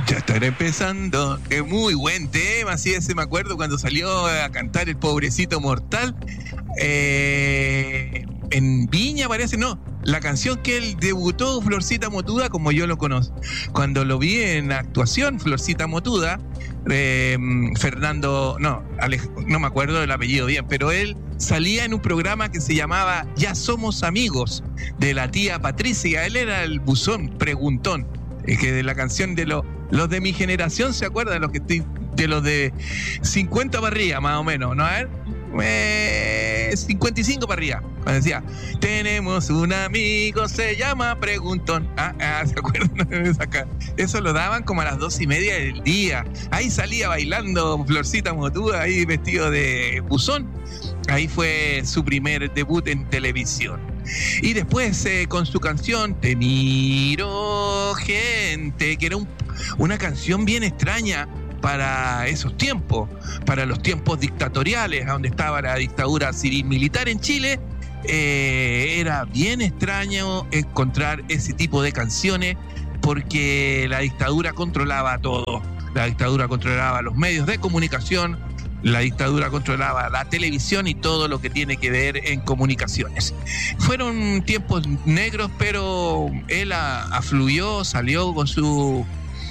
Ya estará empezando. Es muy buen tema, así ese me acuerdo cuando salió a cantar el Pobrecito Mortal. En Viña parece, no. La canción que él debutó, Florcita Motuda, como yo lo conozco. Cuando lo vi en actuación, Florcita Motuda, Fernando, no me acuerdo del apellido bien, pero él salía en un programa que se llamaba Ya Somos Amigos, de la tía Patricia. Él era el buzón preguntón, que de la canción de los de mi generación se acuerdan, de los de 50 para arriba, más o menos, ¿no? A ver, 55 para arriba, cuando decía, tenemos un amigo, se llama Preguntón. ¿Se acuerdan? Eso lo daban como a las 2:30 del día. Ahí salía bailando Florcita Motuda, ahí vestido de buzón. Ahí fue su primer debut en televisión. Y después con su canción Te miro, gente, que era una canción bien extraña para esos tiempos, para los tiempos dictatoriales, donde estaba la dictadura civil-militar en Chile. Era bien extraño encontrar ese tipo de canciones porque la dictadura controlaba todo. La dictadura controlaba los medios de comunicación, la dictadura controlaba la televisión y todo lo que tiene que ver en comunicaciones. Fueron tiempos negros, pero él afluyó, salió con su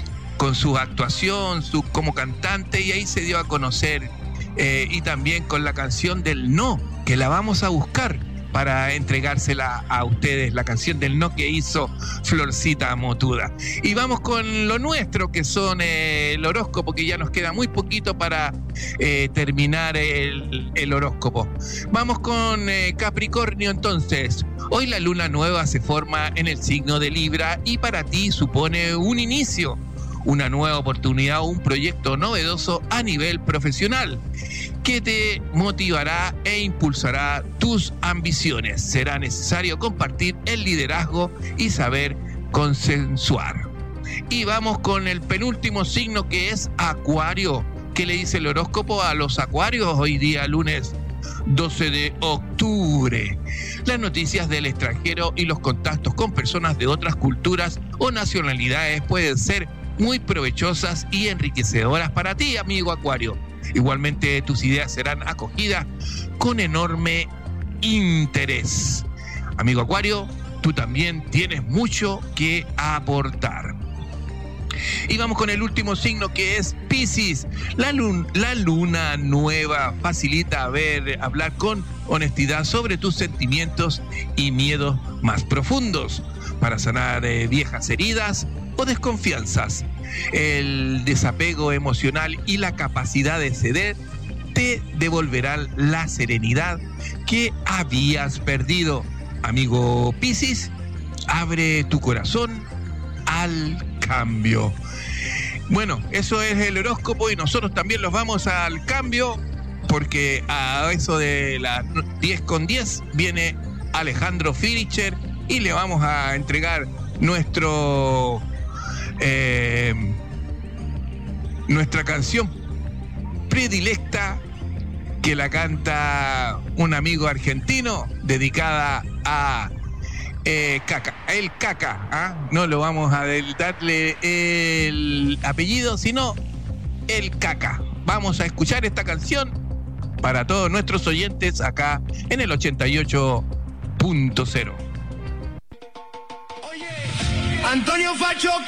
actuación, como cantante, y ahí se dio a conocer, y también con la canción del No, que la vamos a buscar para entregársela a ustedes, la canción del No que hizo Florcita Motuda. Y vamos con lo nuestro, que son el horóscopo, que ya nos queda muy poquito para terminar el horóscopo. Vamos con Capricornio entonces. Hoy la luna nueva se forma en el signo de Libra y para ti supone un inicio, una nueva oportunidad o un proyecto novedoso a nivel profesional que te motivará e impulsará tus ambiciones. Será necesario compartir el liderazgo y saber consensuar. Y vamos con el penúltimo signo, que es Acuario. ¿Qué le dice el horóscopo a los acuarios hoy día, lunes 12 de octubre? Las noticias del extranjero y los contactos con personas de otras culturas o nacionalidades pueden ser muy provechosas y enriquecedoras para ti, amigo Acuario. Igualmente, tus ideas serán acogidas con enorme interés. Amigo Acuario, tú también tienes mucho que aportar. Y vamos con el último signo, que es Piscis. La luna nueva facilita hablar con honestidad sobre tus sentimientos y miedos más profundos para sanar viejas heridas o desconfianzas. El desapego emocional y la capacidad de ceder te devolverán la serenidad que habías perdido. Amigo Piscis, abre tu corazón al cambio. Bueno, eso es el horóscopo y nosotros también los vamos al cambio, porque a eso de las 10:10 viene Alejandro Firicher y le vamos a entregar nuestra canción predilecta, que la canta un amigo argentino, dedicada a Caca, el Caca, no lo vamos a darle el apellido, sino el Caca. Vamos a escuchar esta canción para todos nuestros oyentes acá en el 88.0. Oye, Antonio Facho.